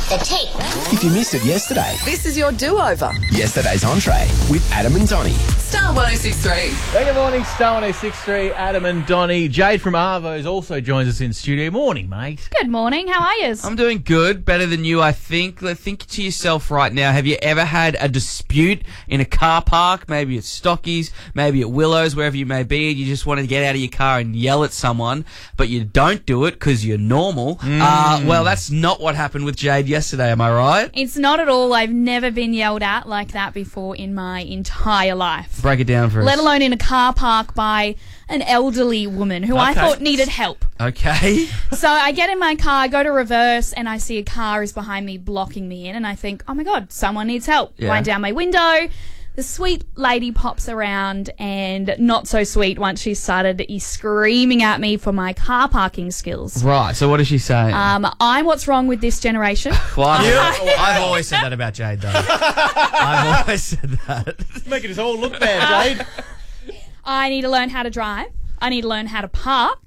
The tape. If you missed it yesterday, This is your do-over. yesterday's entree with Adam and Donnie. Star 106.3. Good morning, Star 106.3, Adam and Donnie. Jade from Arvo's also joins us in studio. Morning, mate. Good morning, how are you? I'm doing good, better than you, I think. Think to yourself right now, have you ever had a dispute in a car park? Maybe at Stockies, maybe at Willows, wherever you may be, and you just want to get out of your car and yell at someone, but you don't do it because you're normal. Well, that's not what happened with Jade yesterday, am I right? It's not at all. I've never been yelled at like that before in my entire life. Break it down for us. Let alone in a car park by an elderly woman who I thought needed help. Okay. So I get in my car, go to reverse, and I see a car is behind me blocking me in, and I think, oh my God, someone needs help. Yeah. Wind down my window. The sweet lady pops around, and not so sweet once she started screaming at me for my car parking skills. Right, so what does she say? I'm what's wrong with this generation. Well, I've always said that about Jade, though. I've always said that. Making us all look bad, Jade. I need to learn how to drive. I need to learn how to park.